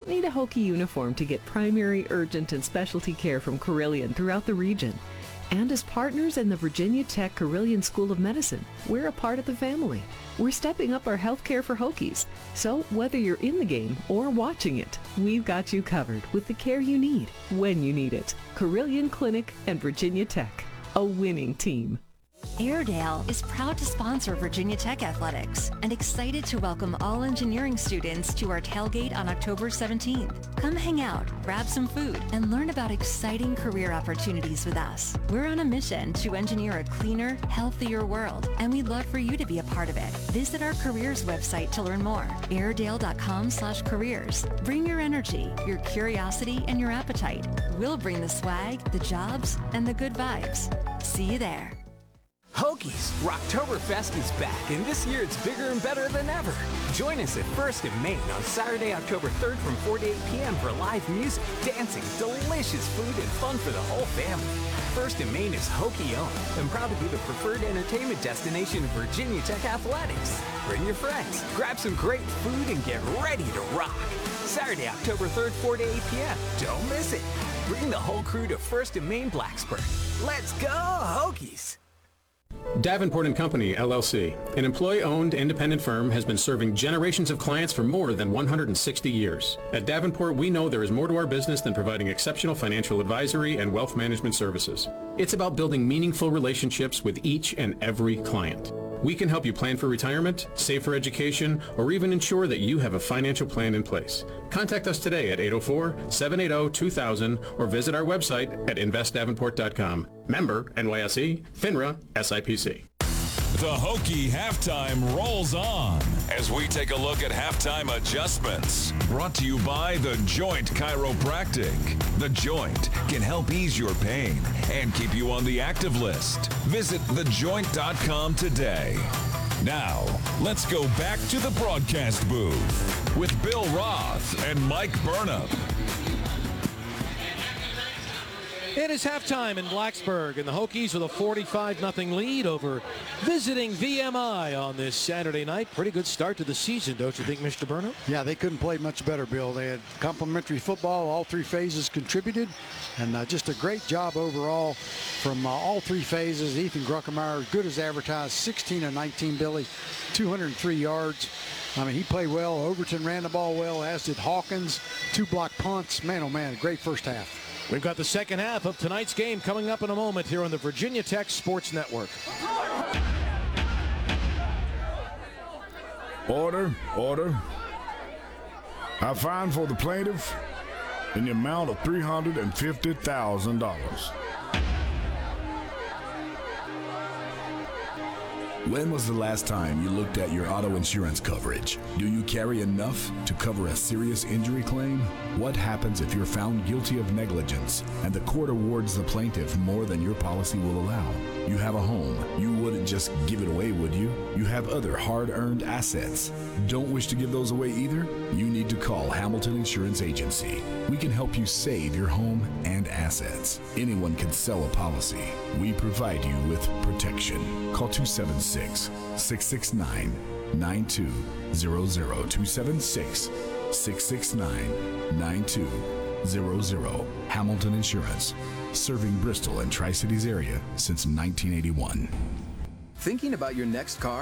need a Hokie uniform to get primary, urgent, and specialty care from Carilion throughout the region. And as partners in the Virginia Tech Carilion School of Medicine, we're a part of the family. We're stepping up our health care for Hokies. So whether you're in the game or watching it, we've got you covered with the care you need when you need it. Carilion Clinic and Virginia Tech, a winning team. Airedale is proud to sponsor Virginia Tech Athletics and excited to welcome all engineering students to our tailgate on October 17th. Come hang out, grab some food, and learn about exciting career opportunities with us. We're on a mission to engineer a cleaner, healthier world, and we'd love for you to be a part of it. Visit our careers website to learn more, airedale.com/careers. Bring your energy, your curiosity, and your appetite. We'll bring the swag, the jobs, and the good vibes. See you there. Hokies, Rocktoberfest is back, and this year it's bigger and better than ever. Join us at First in Main on Saturday, October 3rd from 4 to 8 p.m. for live music, dancing, delicious food, and fun for the whole family. First in Main is Hokie-owned and proud to be the preferred entertainment destination of Virginia Tech Athletics. Bring your friends, grab some great food, and get ready to rock. Saturday, October 3rd, 4 to 8 p.m. Don't miss it. Bring the whole crew to First in Main Blacksburg. Let's go, Hokies! Davenport & Company, LLC, an employee-owned independent firm, has been serving generations of clients for more than 160 years. At Davenport, we know there is more to our business than providing exceptional financial advisory and wealth management services. It's about building meaningful relationships with each and every client. We can help you plan for retirement, save for education, or even ensure that you have a financial plan in place. Contact us today at 804-780-2000 or visit our website at investdavenport.com. Member NYSE, FINRA, SIPC. The Hokie halftime rolls on as we take a look at halftime adjustments. Brought to you by The Joint Chiropractic. The Joint can help ease your pain and keep you on the active list. Visit thejoint.com today. Now, let's go back to the broadcast booth with Bill Roth and Mike Burnham. It is halftime in Blacksburg, and the Hokies with a 45-0 lead over visiting VMI on this Saturday night. Pretty good start to the season, don't you think, Mr. Burnham? Yeah, they couldn't play much better, Bill. They had complimentary football. All three phases contributed, and just a great job overall from all three phases. Ethan Gruckemeyer, good as advertised, 16 of 19, Billy, 203 yards. I mean, he played well. Overton ran the ball well, as did Hawkins. 2 block punts. Man, oh man, great first half. We've got the second half of tonight's game coming up in a moment here on the Virginia Tech Sports Network. Order, order. I find for the plaintiff in the amount of $350,000. When was the last time you looked at your auto insurance coverage? Do you carry enough to cover a serious injury claim? What happens if you're found guilty of negligence and the court awards the plaintiff more than your policy will allow? You have a home. You wouldn't just give it away, would you? You have other hard-earned assets. Don't wish to give those away either? You need to call Hamilton Insurance Agency. We can help you save your home and assets. Anyone can sell a policy. We provide you with protection. Call 276-669-9200. 276-669-9200. Hamilton Insurance. Serving Bristol and Tri-Cities area since 1981. Thinking about your next car?